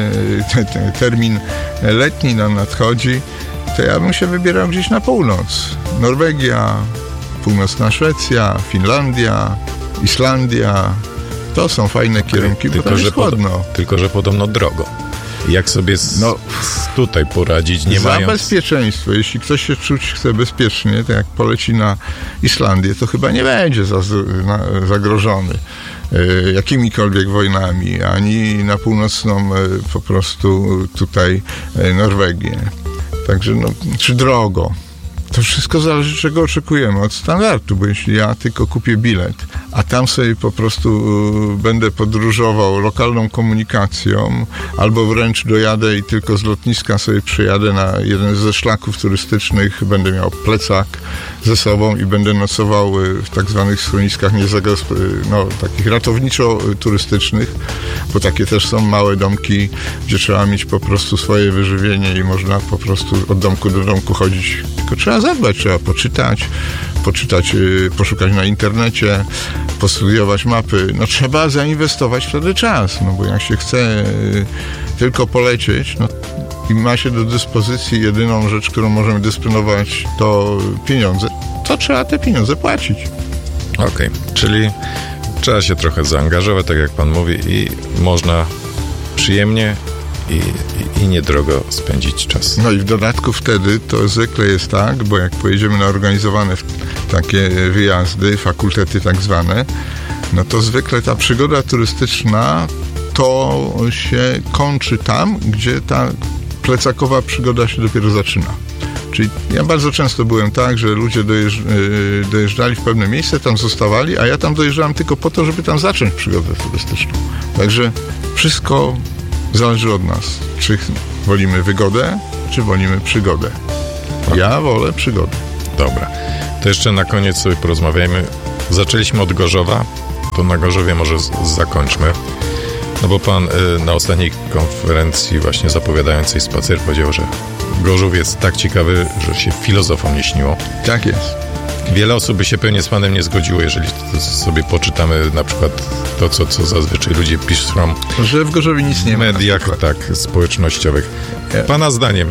termin letni nam nadchodzi, to ja bym się wybierał gdzieś na północ. Norwegia, północna Szwecja, Finlandia, Islandia. To są fajne kierunki, bo tam jest chłodno. Tylko że podobno drogo. Jak sobie tutaj poradzić, nie mając... Za bezpieczeństwo. Jeśli ktoś się czuć chce bezpiecznie, to jak poleci na Islandię, to chyba nie będzie zagrożony jakimikolwiek wojnami, ani na północną po prostu tutaj Norwegię. Także czy drogo. To wszystko zależy, czego oczekujemy od standardu, bo jeśli ja tylko kupię bilet, a tam sobie po prostu będę podróżował lokalną komunikacją, albo wręcz dojadę i tylko z lotniska sobie przyjadę na jeden ze szlaków turystycznych, będę miał plecak ze sobą i będę nocował w tak zwanych schroniskach takich ratowniczo-turystycznych, bo takie też są małe domki, gdzie trzeba mieć po prostu swoje wyżywienie i można po prostu od domku do domku chodzić. Tylko trzeba zadbać, trzeba poczytać, poszukać na internecie, postudiować mapy. Trzeba zainwestować wtedy czas, bo jak się chce tylko polecieć, i ma się do dyspozycji jedyną rzecz, którą możemy dysponować, to pieniądze, to trzeba te pieniądze płacić. Okej, czyli trzeba się trochę zaangażować, tak jak pan mówi, i można przyjemnie i niedrogo spędzić czas. I w dodatku wtedy to zwykle jest tak, bo jak pojedziemy na organizowane takie wyjazdy, fakultety tak zwane, to zwykle ta przygoda turystyczna to się kończy tam, gdzie ta plecakowa przygoda się dopiero zaczyna. Czyli ja bardzo często byłem tak, że ludzie dojeżdżali w pewne miejsce, tam zostawali, a ja tam dojeżdżałem tylko po to, żeby tam zacząć przygodę turystyczną. Także wszystko zależy od nas, czy wolimy wygodę, czy wolimy przygodę. Ja wolę przygodę. Dobra. To jeszcze na koniec sobie porozmawiajmy. Zaczęliśmy od Gorzowa, to na Gorzowie może zakończmy. Bo pan na ostatniej konferencji właśnie zapowiadającej spacer powiedział, że Gorzów jest tak ciekawy, że się filozofom nie śniło. Tak jest. Wiele osób by się pewnie z panem nie zgodziło, jeżeli sobie poczytamy na przykład to, co zazwyczaj ludzie piszą. Że w Gorzowie nic nie ma. W mediach, społecznościowych. Pana zdaniem,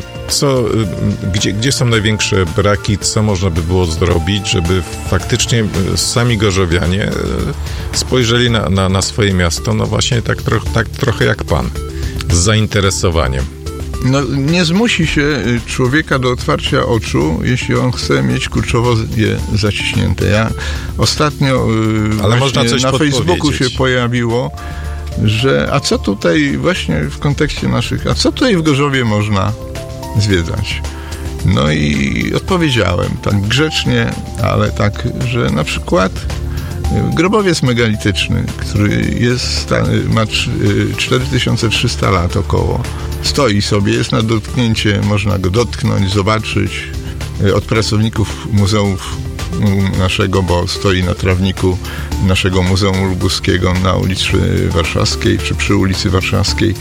gdzie są największe braki, co można by było zrobić, żeby faktycznie sami gorzowianie spojrzeli na swoje miasto, no właśnie tak trochę jak pan, z zainteresowaniem. No, nie zmusi się człowieka do otwarcia oczu, jeśli on chce mieć kurczowo je zaciśnięte. Ja ostatnio na Facebooku się pojawiło, że a co tutaj właśnie w kontekście a co tutaj w Gorzowie można zwiedzać? No i odpowiedziałem tak grzecznie, ale tak, że na przykład grobowiec megalityczny, który ma 4300 lat około, stoi sobie, jest na dotknięcie, można go dotknąć, zobaczyć od pracowników muzeów naszego, bo stoi na trawniku naszego Muzeum Lubuskiego na ulicy Warszawskiej, czy przy ulicy Warszawskiej.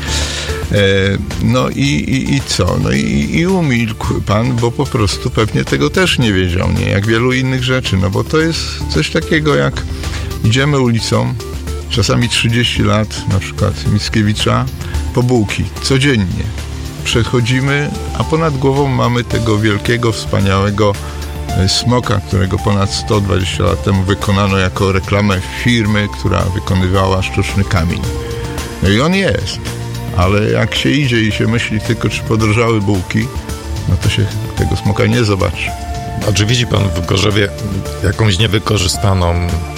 No i co? No i umilkł pan, bo po prostu pewnie tego też nie wiedział, nie? Jak wielu innych rzeczy, no bo to jest coś takiego jak idziemy ulicą, czasami 30 lat, na przykład Mickiewicza, po bułki, codziennie. Przechodzimy, a ponad głową mamy tego wielkiego, wspaniałego smoka, którego ponad 120 lat temu wykonano jako reklamę firmy, która wykonywała sztuczny kamień. No i on jest, ale jak się idzie i się myśli tylko, czy podrożały bułki, no to się tego smoka nie zobaczy. A czy widzi pan w Gorzowie jakąś niewykorzystaną,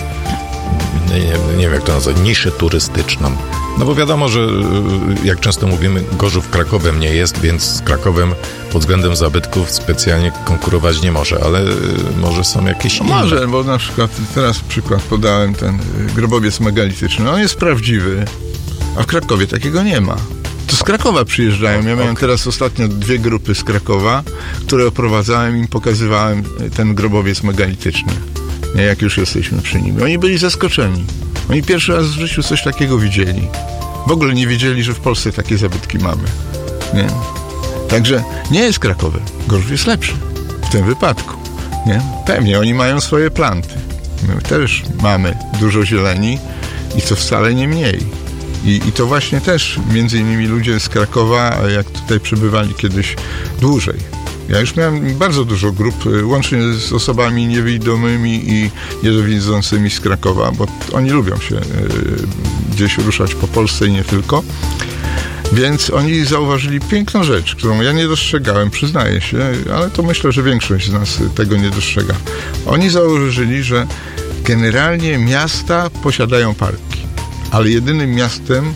nie wiem jak to nazwać, niszę turystyczną? No bo wiadomo, że jak często mówimy, Gorzów Krakowem nie jest, więc z Krakowem pod względem zabytków specjalnie konkurować nie może, ale może są jakieś inne. Może, bo na przykład teraz przykład podałem, ten grobowiec megalityczny, on jest prawdziwy, a w Krakowie takiego nie ma. To z Krakowa przyjeżdżają. Ja miałem teraz ostatnio 2 grupy z Krakowa, które oprowadzałem, im pokazywałem ten grobowiec megalityczny. Nie, jak już jesteśmy przy nim. Oni byli zaskoczeni. Oni pierwszy raz w życiu coś takiego widzieli. W ogóle nie wiedzieli, że w Polsce takie zabytki mamy. Nie? Także nie jest Krakowem. Gorzów jest lepszy w tym wypadku. Nie? Pewnie, oni mają swoje planty. My też mamy dużo zieleni i to wcale nie mniej. I to właśnie też między innymi ludzie z Krakowa, jak tutaj przybywali kiedyś dłużej. Ja już miałem bardzo dużo grup, łącznie z osobami niewidomymi i niedowidzącymi z Krakowa, bo oni lubią się gdzieś ruszać po Polsce i nie tylko. Więc oni zauważyli piękną rzecz, którą ja nie dostrzegałem, przyznaję się, ale to myślę, że większość z nas tego nie dostrzega. Oni zauważyli, że generalnie miasta posiadają parki, ale jedynym miastem,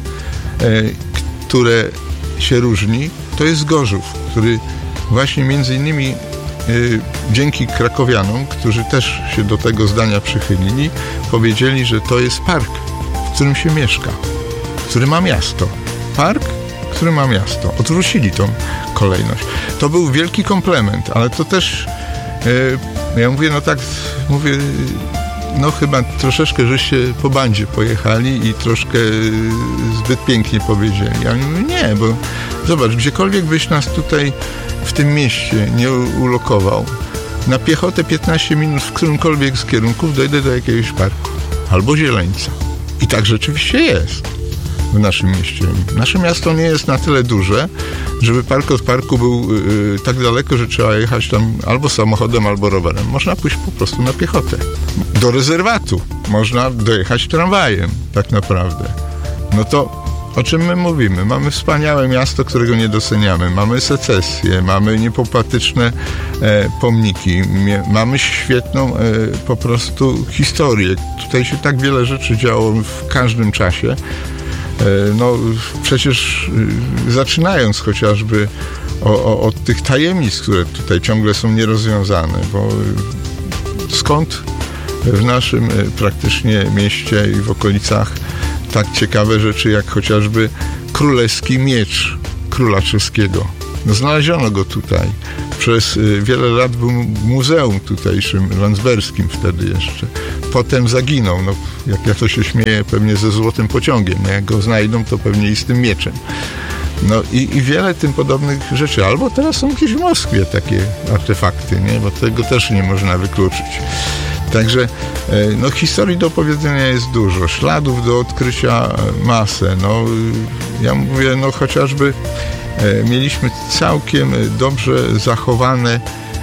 które się różni, to jest Gorzów, który właśnie między innymi dzięki krakowianom, którzy też się do tego zdania przychylili, powiedzieli, że to jest park, w którym się mieszka, który ma miasto. Park, który ma miasto. Odwrócili tą kolejność. To był wielki komplement, ale to też ja mówię, no chyba troszeczkę żeście po bandzie pojechali i troszkę zbyt pięknie powiedzieli. Ja mówię, nie, bo zobacz, gdziekolwiek byś nas tutaj w tym mieście nie ulokował, na piechotę 15 minut w którymkolwiek z kierunków dojdę do jakiegoś parku albo zieleńca. I tak rzeczywiście jest w naszym mieście. Nasze miasto nie jest na tyle duże, żeby park od parku był tak daleko, że trzeba jechać tam albo samochodem, albo rowerem. Można pójść po prostu na piechotę. Do rezerwatu można dojechać tramwajem, tak naprawdę. No to o czym my mówimy? Mamy wspaniałe miasto, którego nie doceniamy. Mamy secesję, mamy niepopatyczne pomniki, mamy świetną po prostu historię. Tutaj się tak wiele rzeczy działo w każdym czasie. No przecież zaczynając chociażby od tych tajemnic, które tutaj ciągle są nierozwiązane, bo skąd w naszym praktycznie mieście i w okolicach tak ciekawe rzeczy jak chociażby królewski miecz króla czeskiego. No, znaleziono go tutaj. Przez wiele lat był w muzeum tutejszym, landsberskim wtedy jeszcze. Potem zaginął. No, jak ja to się śmieję, pewnie ze złotym pociągiem. Jak go znajdą, to pewnie i z tym mieczem. No i wiele tym podobnych rzeczy. Albo teraz są gdzieś w Moskwie takie artefakty, nie? Bo tego też nie można wykluczyć. Także no, historii do opowiedzenia jest dużo, śladów do odkrycia masę. No, ja mówię, no chociażby mieliśmy całkiem dobrze zachowane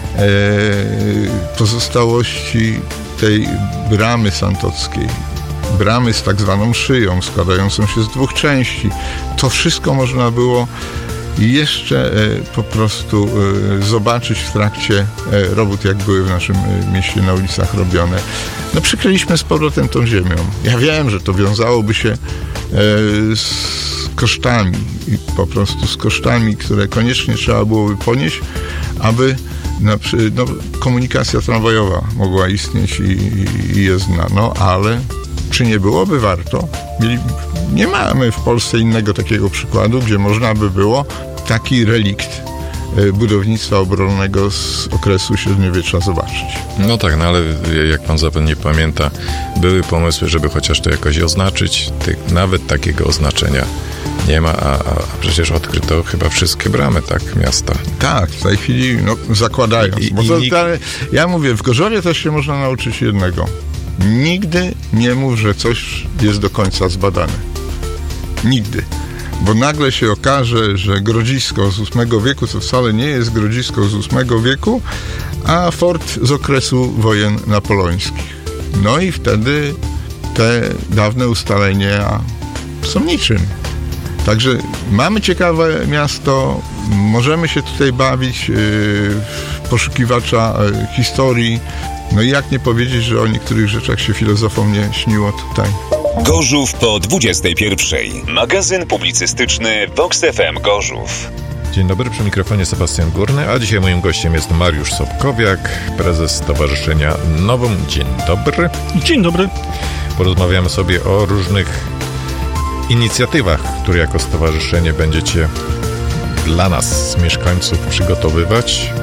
pozostałości tej bramy santockiej. Bramy z tak zwaną szyją, składającą się z 2 części. To wszystko można było jeszcze po prostu zobaczyć w trakcie robót, jak były w naszym mieście na ulicach robione. No przykryliśmy z powrotem tą ziemią. Ja wiem, że to wiązałoby się z kosztami i po prostu z kosztami, które koniecznie trzeba byłoby ponieść, aby komunikacja tramwajowa mogła istnieć i jezdna. No ale czy nie byłoby warto? Nie mamy w Polsce innego takiego przykładu, gdzie można by było taki relikt budownictwa obronnego z okresu średniowiecza zobaczyć. No tak, no ale jak pan zapewne pamięta, były pomysły, żeby chociaż to jakoś oznaczyć. Nawet takiego oznaczenia nie ma, a przecież odkryto chyba wszystkie bramy, tak, miasta. Tak, w tej chwili zakładając. Ja mówię, w Gorzowie też się można nauczyć jednego. Nigdy nie mów, że coś jest do końca zbadane. Nigdy. Bo nagle się okaże, że grodzisko z VIII wieku to wcale nie jest grodzisko z VIII wieku, a fort z okresu wojen napoleońskich. No i wtedy te dawne ustalenia są niczym. Także mamy ciekawe miasto, możemy się tutaj bawić w poszukiwacza historii. No i jak nie powiedzieć, że o niektórych rzeczach się filozofom nie śniło tutaj. Gorzów po 21. Magazyn publicystyczny Vox FM Gorzów. Dzień dobry, przy mikrofonie Sebastian Górny, a dzisiaj moim gościem jest Mariusz Sobkowiak, prezes Stowarzyszenia Novum. Dzień dobry. Dzień dobry. Porozmawiamy sobie o różnych inicjatywach, które jako stowarzyszenie będziecie dla nas, mieszkańców, przygotowywać.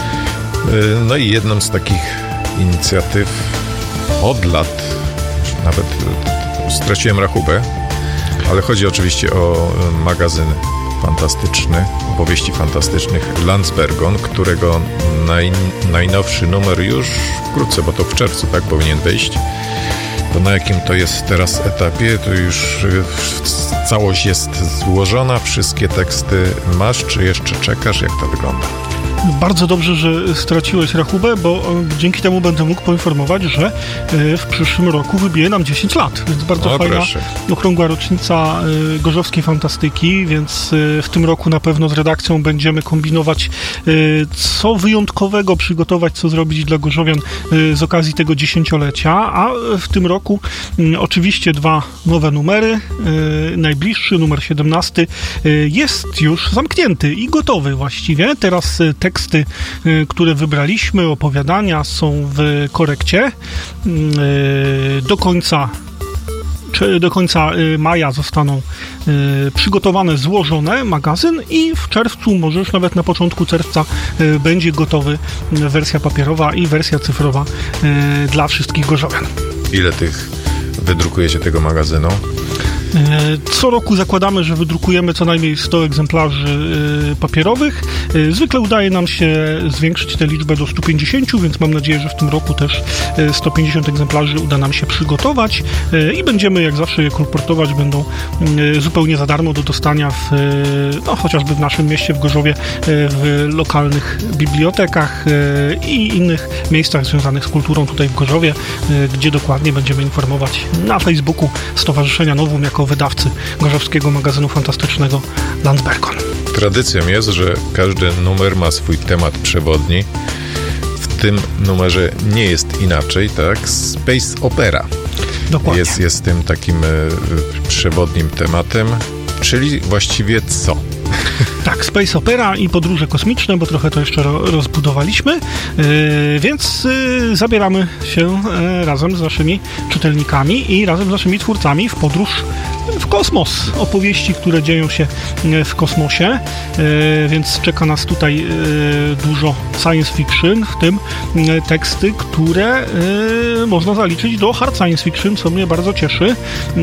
No i jedną z takich inicjatyw od lat, nawet straciłem rachubę, ale chodzi oczywiście o magazyn fantastyczny, opowieści fantastycznych Landsbergon, którego najnowszy numer już wkrótce, bo to w czerwcu tak powinien wyjść. To na jakim to jest teraz etapie, to już całość jest złożona, wszystkie teksty masz, czy jeszcze czekasz? Jak to wygląda? Bardzo dobrze, że straciłeś rachubę, bo dzięki temu będę mógł poinformować, że w przyszłym roku wybije nam 10 lat, więc bardzo fajna, okrągła rocznica gorzowskiej fantastyki, więc w tym roku na pewno z redakcją będziemy kombinować, co wyjątkowego przygotować, co zrobić dla gorzowian z okazji tego 10-lecia, a w tym roku oczywiście 2 nowe numery. Najbliższy, numer 17, jest już zamknięty i gotowy właściwie. Teraz teksty, które wybraliśmy, opowiadania są w korekcie. Do końca maja zostaną przygotowane, złożone magazyn i w czerwcu, może już nawet na początku czerwca będzie gotowy wersja papierowa i wersja cyfrowa dla wszystkich gorzowian. Ile tych wydrukujecie tego magazynu? Co roku zakładamy, że wydrukujemy co najmniej 100 egzemplarzy papierowych. Zwykle udaje nam się zwiększyć tę liczbę do 150, więc mam nadzieję, że w tym roku też 150 egzemplarzy uda nam się przygotować i będziemy jak zawsze je kolportować. Będą zupełnie za darmo do dostania chociażby w naszym mieście, w Gorzowie, w lokalnych bibliotekach i innych miejscach związanych z kulturą tutaj w Gorzowie, gdzie dokładnie będziemy informować na Facebooku Stowarzyszenia Novum jako wydawcy gorzowskiego magazynu fantastycznego Landsbergon. Tradycją jest, że każdy numer ma swój temat przewodni. W tym numerze nie jest inaczej, tak? Space Opera. Dokładnie. Jest tym takim przewodnim tematem, czyli właściwie co? Tak, Space Opera i podróże kosmiczne, bo trochę to jeszcze rozbudowaliśmy, więc zabieramy się razem z naszymi czytelnikami i razem z naszymi twórcami w podróż w kosmos. Opowieści, które dzieją się w kosmosie, więc czeka nas tutaj dużo science fiction, w tym teksty, które można zaliczyć do hard science fiction, co mnie bardzo cieszy.